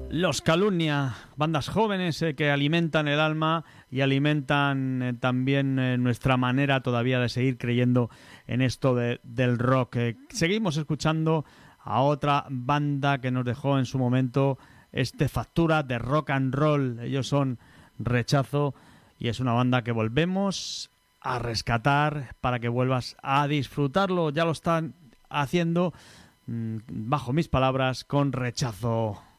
Los Calumnia, bandas jóvenes que alimentan el alma y alimentan también nuestra manera todavía de seguir creyendo en esto del rock. Seguimos escuchando a otra banda que nos dejó en su momento factura de rock and roll. Ellos son Rechazo y es una banda que volvemos a rescatar para que vuelvas a disfrutarlo. Ya lo están haciendo, bajo mis palabras, con Rechazo.